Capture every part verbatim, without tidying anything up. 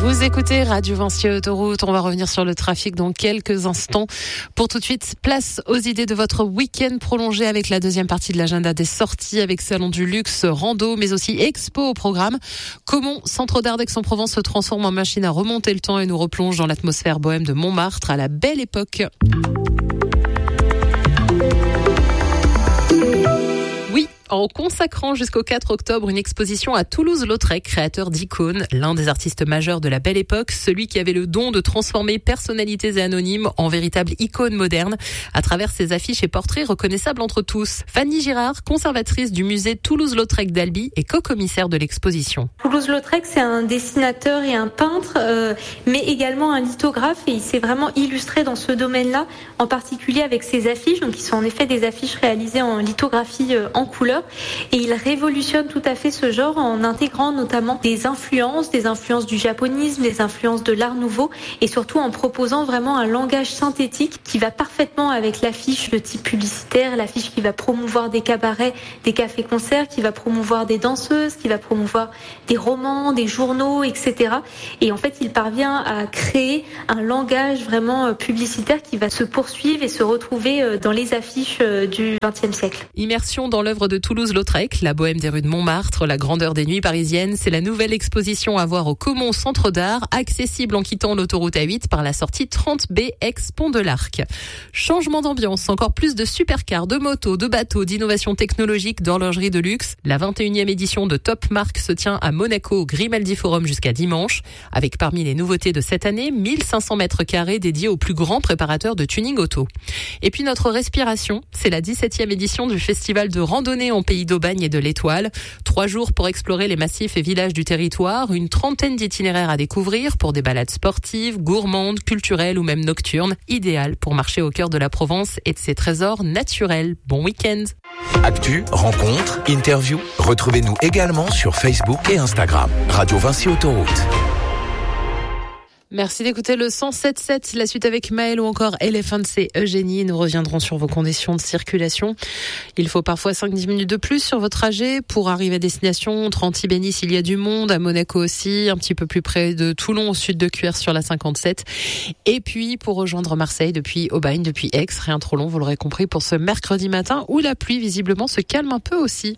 Vous écoutez Radio Vinci Autoroute. On va revenir sur le trafic dans quelques instants. Pour tout de suite, place aux idées de votre week-end prolongé avec la deuxième partie de l'agenda des sorties avec Salon du Luxe, Rando, mais aussi Expo au programme. Comment Centre d'Art d'Aix-en-Provence se transforme en machine à remonter le temps et nous replonge dans l'atmosphère bohème de Montmartre à la belle époque. Oui, en consacrant jusqu'au quatre octobre une exposition à Toulouse-Lautrec, créateur d'icônes, l'un des artistes majeurs de la belle époque, celui qui avait le don de transformer personnalités et anonymes en véritables icônes modernes à travers ses affiches et portraits reconnaissables entre tous. Fanny Girard, conservatrice du musée Toulouse-Lautrec d'Albi et co-commissaire de l'exposition. Toulouse-Lautrec, c'est un dessinateur et un peintre, euh, mais également un lithographe, et il s'est vraiment illustré dans ce domaine-là, en particulier avec ses affiches, donc qui sont en effet des affiches réalisées en lithographie euh, en couleur. Et il révolutionne tout à fait ce genre en intégrant notamment des influences, des influences du japonisme, des influences de l'art nouveau et surtout en proposant vraiment un langage synthétique qui va parfaitement avec l'affiche de type publicitaire, l'affiche qui va promouvoir des cabarets, des cafés-concerts, qui va promouvoir des danseuses, qui va promouvoir des romans, des journaux, et cetera. Et en fait, il parvient à créer un langage vraiment publicitaire qui va se poursuivre et se retrouver dans les affiches du vingtième siècle. Immersion dans l'œuvre de Toulouse-Lautrec, la bohème des rues de Montmartre, la grandeur des nuits parisiennes, c'est la nouvelle exposition à voir au Comont Centre d'Art, accessible en quittant l'autoroute A huit par la sortie trente B ex-Pont de l'Arc. Changement d'ambiance, encore plus de supercars, de motos, de bateaux, d'innovations technologiques, d'horlogerie de luxe. La vingt et unième édition de Top Marque se tient à Monaco au Grimaldi Forum jusqu'à dimanche, avec parmi les nouveautés de cette année, mille cinq cents mètres carrés dédiés aux plus grands préparateurs de tuning auto. Et puis notre respiration, c'est la dix-septième édition du festival de randonnée en Pays d'Aubagne et de l'Étoile. Trois jours pour explorer les massifs et villages du territoire, une trentaine d'itinéraires à découvrir pour des balades sportives, gourmandes, culturelles ou même nocturnes, idéales pour marcher au cœur de la Provence et de ses trésors naturels. Bon week-end. Actu, rencontres, interviews, retrouvez-nous également sur Facebook et Instagram. Radio Vinci Autoroute. Merci d'écouter le cent sept sept, la suite avec Maël ou encore Elephant, c'est Eugénie. Nous reviendrons sur vos conditions de circulation. Il faut parfois cinq à dix minutes de plus sur votre trajet pour arriver à destination. Trente-Ibénis, il y a du monde, à Monaco aussi, un petit peu plus près de Toulon, au sud de Cuers sur la cinquante-sept. Et puis pour rejoindre Marseille depuis Aubagne, depuis Aix, rien trop long, vous l'aurez compris, pour ce mercredi matin où la pluie visiblement se calme un peu aussi.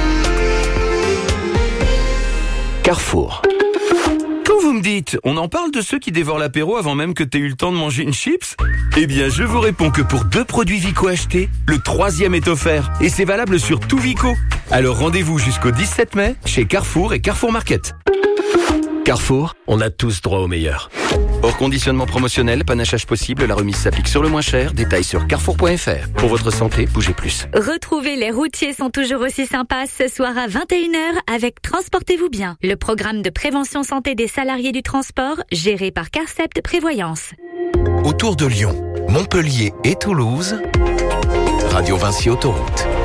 Carrefour. Quand vous me dites, on en parle de ceux qui dévorent l'apéro avant même que t'aies eu le temps de manger une chips? Eh bien, je vous réponds que pour deux produits Vico achetés, le troisième est offert. Et c'est valable sur tout Vico. Alors rendez-vous jusqu'au dix-sept mai chez Carrefour et Carrefour Market. Carrefour, on a tous droit au meilleur. Hors conditionnement promotionnel, panachage possible, la remise s'applique sur le moins cher. Détails sur carrefour point f r. Pour votre santé, bougez plus. Retrouvez Les Routiers sont toujours aussi sympas ce soir à vingt et une heures avec Transportez-vous bien, le programme de prévention santé des salariés du transport géré par Carcept Prévoyance. Autour de Lyon, Montpellier et Toulouse, Radio Vinci Autoroute.